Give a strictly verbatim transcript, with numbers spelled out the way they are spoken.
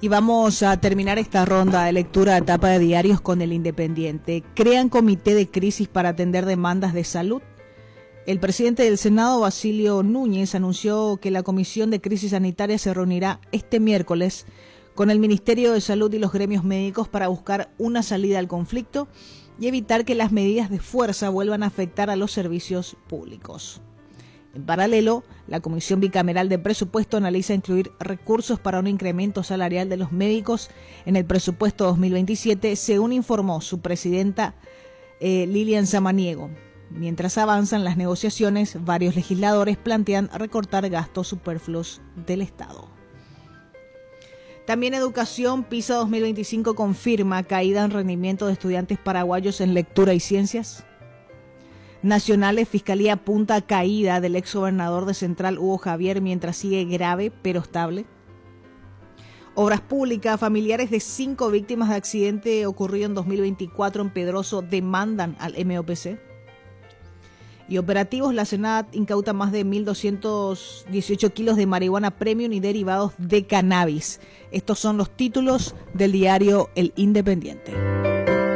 Y vamos a terminar esta ronda de lectura de etapa de diarios con El Independiente. Crean comité de crisis para atender demandas de salud. El presidente del Senado, Basilio Núñez, anunció que la Comisión de Crisis Sanitaria se reunirá este miércoles con el Ministerio de Salud y los gremios médicos para buscar una salida al conflicto y evitar que las medidas de fuerza vuelvan a afectar a los servicios públicos. En paralelo, la Comisión Bicameral de Presupuesto analiza incluir recursos para un incremento salarial de los médicos en el presupuesto dos mil veintisiete, según informó su presidenta eh, Lilian Samaniego. Mientras avanzan las negociaciones, varios legisladores plantean recortar gastos superfluos del Estado. También Educación, PISA dos mil veinticinco confirma caída en rendimiento de estudiantes paraguayos en lectura y ciencias. Nacionales, Fiscalía apunta a caída del exgobernador de Central, Hugo Javier, mientras sigue grave pero estable. Obras Públicas, familiares de cinco víctimas de accidente ocurrido en dos mil veinticuatro en Pedroso demandan al M O P C. Y operativos, la Senat incauta más de mil doscientos dieciocho kilos de marihuana premium y derivados de cannabis. Estos son los títulos del diario El Independiente.